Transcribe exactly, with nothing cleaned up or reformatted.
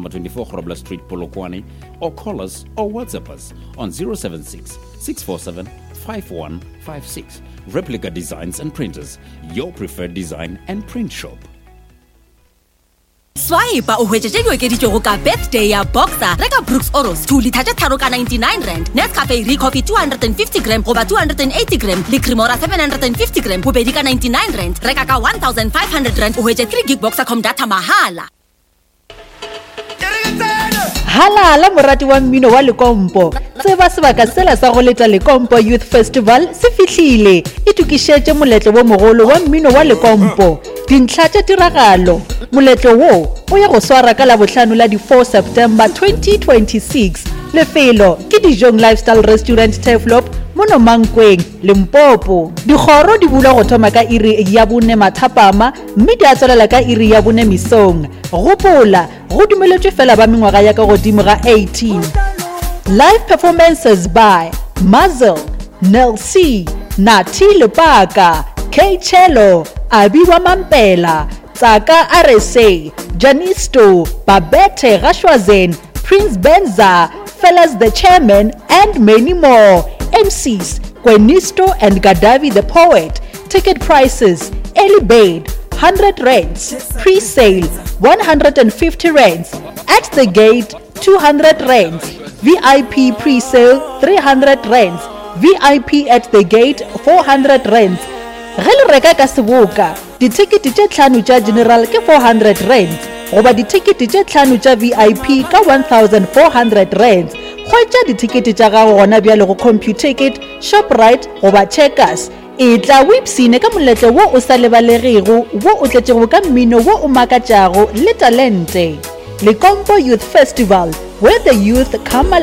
number twenty-four Grobler Street, Polokwane, or call us or WhatsApp us on zero seven six, six four seven, five one five six. Replica Designs and Printers, your preferred design and print shop. Swipe o hwetšetše ke ditšego ka birthday ya Boxer reka Brooks Oros two liter tša tharo ka ninety-nine rand, Nescafe Re Coffee two hundred fifty gram goba two hundred eighty gram le Cremora seven hundred fifty gram bobedi ka ninety-nine rand, reka ka one thousand five hundred rand o hwetše three gig Boxercom data mahala. Halala morati wa mmino wa Lekompo tseba sebaka sela sa go leta Lekompo Youth Festival se fihlile e tukišetše moletlo wo mogolo wa mmino wa Lekompo dintlha tša tiragalo moletlo wo o ya go swara ka la bohlano la di four September twenty twenty-six lefelo ke Dijong Lifestyle Restaurant Teflop mono Mankweng Limpopo dikgoro di bula go thoma ka iri ya bone mathapama mme di a tswelela ka iri ya bone misong gopola go dumeletšwe fela ba mengwaga ya ka godimo ga eighteen. Live performances by Mazel, Nel C, Nati Lepaka, K Cello, Abiwa Mampela, Tsaka R S A, Janisto, Babette Rashwazen, Prince Benza, Fellas the Chairman, and many more. M Cs, Quenisto and Gadavi the Poet. Ticket prices, early bird, one hundred rands, pre-sale, one hundred fifty rands, at the gate, two hundred rands, V I P pre-sale, three hundred rands, V I P at the gate, four hundred rands. Gele reka ka seboka, ditikete tše tlhano tša general ke four hundred rands, goba ditikete tše tlhano tša V I P ka one thousand four hundred rands. Khwetša ditikete tša gago gona bjale go CompuTicket, Shoprite goba Checkers. E tla wipsine ka moletlo wo o sa lebalegego wo o tletšego ka mmino wo o makatšago le talente. Lekompo Youth Festival, where the youth come alive.